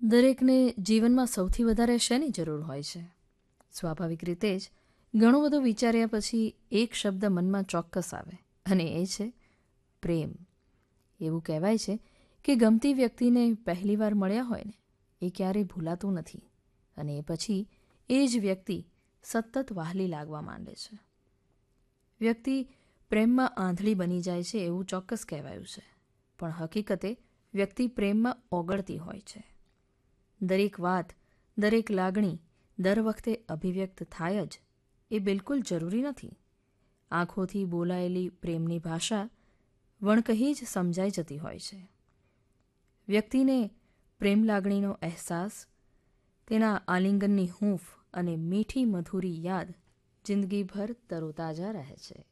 દરેકને જીવનમાં સૌથી વધારે શેની જરૂર હોય છે? સ્વાભાવિક રીતે જ ઘણું બધું વિચાર્યા પછી એક શબ્દ મનમાં ચોક્કસ આવે અને એ છે પ્રેમ. એવું કહેવાય છે કે ગમતી વ્યક્તિને પહેલીવાર મળ્યા હોય ને એ ક્યારેય ભૂલાતું નથી અને એ પછી એ જ વ્યક્તિ સતત વહાલી લાગવા માંડે છે. વ્યક્તિ પ્રેમમાં આંધળી બની જાય છે એવું ચોક્કસ કહેવાયું છે, પણ હકીકતે વ્યક્તિ પ્રેમમાં ઓગળતી હોય છે. દરેક વાત, દરેક લાગણી દર વખતે અભિવ્યક્ત થાય જ એ બિલકુલ જરૂરી નથી. આંખોથી બોલાયેલી પ્રેમની ભાષા વણકહી જ સમજાઈ જતી હોય છે. વ્યક્તિને પ્રેમ લાગણીનો અહેસાસ, તેના આલિંગનની હૂંફ અને મીઠી મધુરી યાદ જિંદગીભર તરોતાજા રહે છે.